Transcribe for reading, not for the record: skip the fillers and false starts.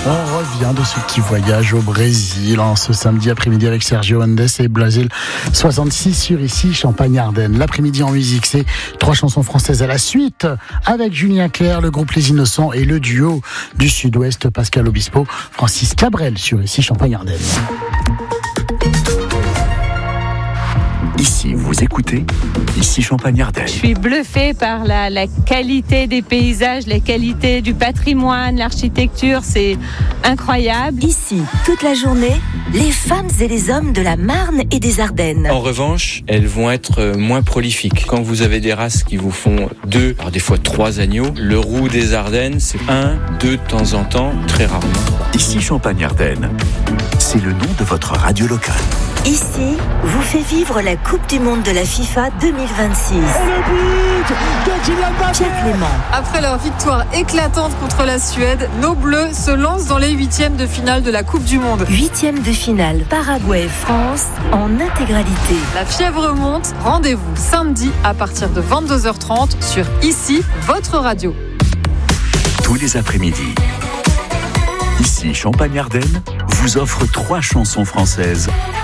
On revient de ce petit voyage au Brésil en ce samedi après-midi avec Sergio Mendes et Blazel 66 sur ici Champagne-Ardenne. L'après-midi en musique, c'est 3 chansons françaises à la suite avec Julien Clerc, le groupe Les Innocents et le duo du Sud-Ouest Pascal Obispo, Francis Cabrel sur ici Champagne-Ardenne. Ici, vous écoutez, ici Champagne-Ardenne. Je suis bluffée par la qualité des paysages, la qualité du patrimoine, l'architecture, c'est incroyable. Ici, toute la journée, les femmes et les hommes de la Marne et des Ardennes. En revanche, elles vont être moins prolifiques. Quand vous avez des races qui vous font 2, voire des fois 3 agneaux, le roux des Ardennes, c'est 1, 2 de temps en temps, très rarement. Ici Champagne-Ardenne, c'est le nom de votre radio locale. Ici, vous fait vivre la Coupe du Monde de la FIFA 2026. Et le but de Kylian Mbappé. Pierre Clément. Après leur victoire éclatante contre la Suède, nos Bleus se lancent dans les 8e de finale de la Coupe du Monde. 8e de finale, Paraguay-France en intégralité. La fièvre monte, rendez-vous samedi à partir de 22h30 sur Ici, votre radio. Tous les après-midi, ici Champagne-Ardenne vous offre 3 chansons françaises